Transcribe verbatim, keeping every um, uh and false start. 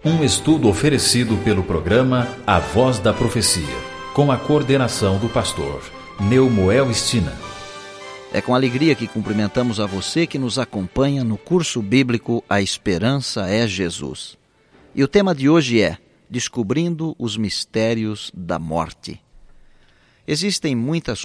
Um estudo oferecido pelo programa A Voz da Profecia, com a coordenação do pastor Neumoel Stina. É com alegria que cumprimentamos a você que nos acompanha no curso bíblico A Esperança é Jesus. E o tema de hoje é Descobrindo os Mistérios da Morte. Existem muitas